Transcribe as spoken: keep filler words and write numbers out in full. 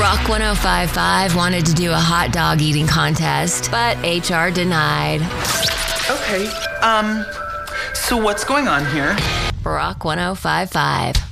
Rock one oh five point five wanted to do a hot dog eating contest, but H R denied. Okay, um, so what's going on here? Rock one oh five point five.